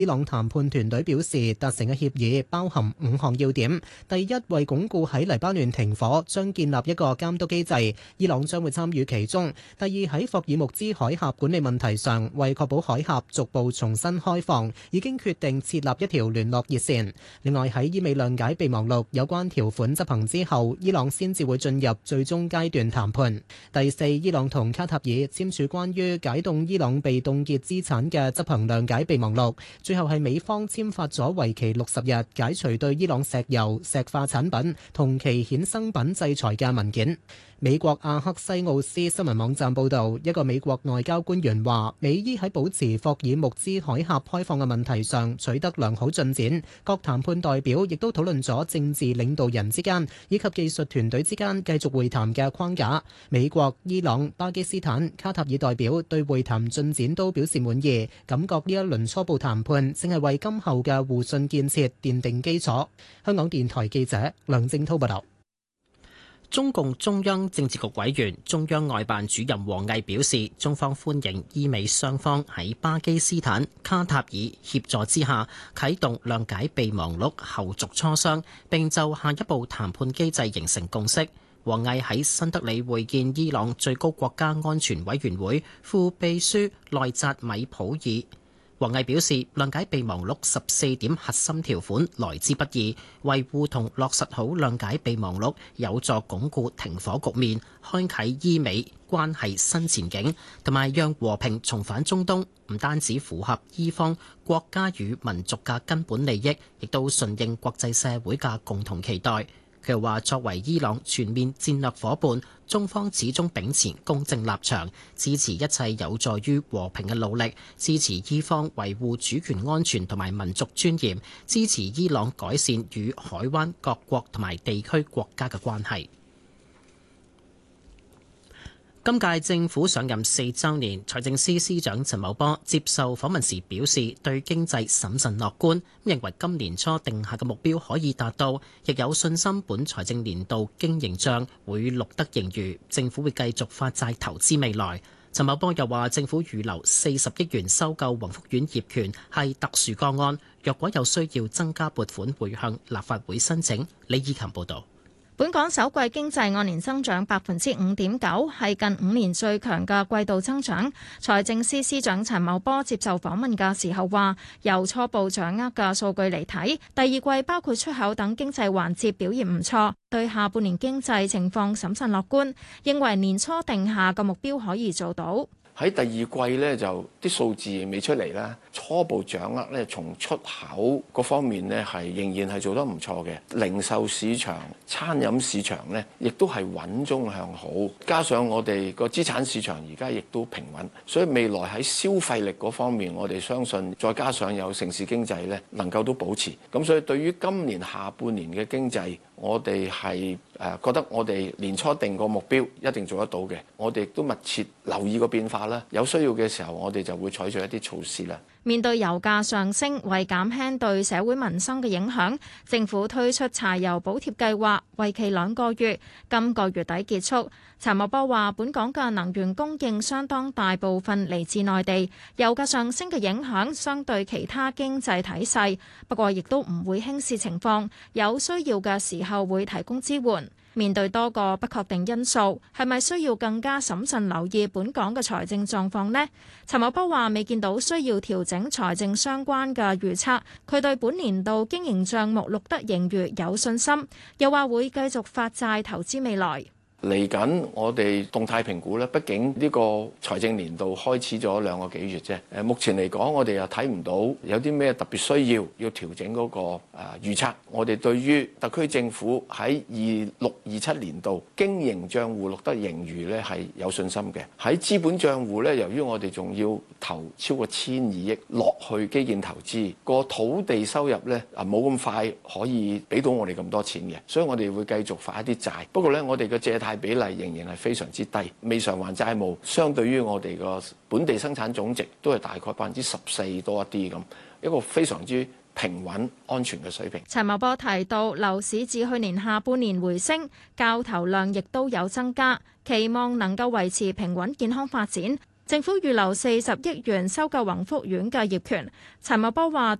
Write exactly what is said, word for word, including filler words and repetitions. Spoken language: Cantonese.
伊朗談判團隊表示，達成嘅協議包含五項要點。第一，為鞏固喺黎巴嫩停火，將建立一個監督機制，伊朗將會參與其中。第二，喺霍爾木茲海峽管理問題上，為確保海峽逐步重新開放，已經決定設立一條聯絡熱線。另外，喺伊美諒解備忘錄有關條款執行之後，伊朗先至會進入最終階段談判。第四，伊朗同卡塔爾簽署關於解凍伊朗被凍結資產嘅執行諒解備忘錄。最後係美方簽發咗為期六十日解除對伊朗石油、石化產品同其衍生品制裁嘅文件。美國阿克西奧斯新聞網站報導，一個美國外交官員話，美伊喺保持霍爾木茲海峽開放嘅問題上取得良好進展。各談判代表亦都討論咗政治領導人之間以及技術團隊之間繼續會談嘅框架。美國、伊朗、巴基斯坦、卡塔爾代表對會談進展都表示滿意，感覺呢一輪初步談判正係為今後嘅互信建設奠定基礎。香港電台記者梁正滔報道。 中共中央政治局委員、中央外辦主任王毅表示，中方歡迎伊美雙方喺巴基斯坦、卡塔爾協助之下啟動諒解備忘錄後續磋商，並就下一步談判機制形成共識。王毅喺新德里會見伊朗最高國家安全委員會副秘書內扎米普爾。王毅表示，諒解備忘錄十四點核心條款來之不易，維護同落實好諒解備忘錄有助鞏固停火局面，開啟伊美關係新前景，同埋讓和平重返中東，唔單止符合伊方國家與民族嘅根本利益，亦都順應國際社會嘅共同期待。佢又話，作為伊朗全面戰略夥伴，中方始終秉持公正立場，支持一切有助於和平嘅努力，支持伊方維護主權安全同埋民族尊嚴，支持伊朗改善與海灣各國同埋地區國家嘅關係。今屆政府上任四週年，財政司司長陳茂波接受訪問時表示，對經濟審慎樂觀，認為今年初定下嘅目標可以達到，亦有信心本財政年度經營帳會錄得盈餘，政府會繼續發債投資未來。陳茂波又話，政府預留四十億元收購宏福苑業權係特殊個案，若果有需要增加撥款，會向立法會申請。李以琴報導。 本港首季經濟按年增長百分之五點九，係近五年最強嘅季度增長。財政司司長陳茂波接受訪問嘅時候話，由初步掌握嘅數據嚟睇，第二季包括出口等經濟環節表現唔錯，對下半年經濟情況審慎樂觀，認為年初定下嘅目標可以做到。 喺第二季咧就啲數字未出嚟啦，初步掌握咧從出口嗰方面咧係仍然係做得唔錯嘅，零售市場、餐飲市場咧亦都係穩中向好，加上我哋個資產市場而家亦都平穩，所以未來喺消費力嗰方面，我哋相信再加上有城市經濟咧能夠都保持，咁所以對於今年下半年嘅經濟，我哋係誒覺得我哋年初定個目標一定做得到嘅，我哋亦都密切留意個變化啦。有需要嘅時候，我哋就會採取一啲措施啦。 面對油價上升，為減輕對社會民生嘅影響，政府推出柴油補貼計劃，為期兩個月，今個月底結束。陳茂波話：本港嘅能源供應相當大部分嚟自內地，油價上升嘅影響相對其他經濟體細，不過亦都唔會輕視情況，有需要嘅時候會提供支援。面對多個不確定因素，係咪需要更加審慎留意本港嘅財政狀況呢？陳茂波話未見到需要調整財政相關嘅預測，佢對本年度經營帳目錄得盈餘有信心，又話會繼續發債投資未來。 嚟緊我哋動態評估咧，畢竟呢個財政年度開始咗兩個幾月啫。誒，目前嚟講，我哋又睇唔到有啲咩特別需要要調整嗰個誒預測。我哋對於特區政府喺二六二七年度經營帳戶錄得盈餘咧係有信心嘅。喺資本帳戶咧，由於我哋仲要投超過千二億落去基建投資，個土地收入咧啊冇咁快可以俾到我哋咁多錢嘅，所以我哋會繼續發一啲債。不過咧，我哋嘅借貸比例仍然係非常之低，未償還債務相對於我哋個本地生產總值都係大概百分之十四多一啲咁，一個非常之平穩安全嘅水平。 陳茂波提到，樓市自去年下半年回升，交投量亦都有增加，期望能夠維持平穩健康發展。 政府預留四十億元收購宏福苑嘅業權。陳茂波話：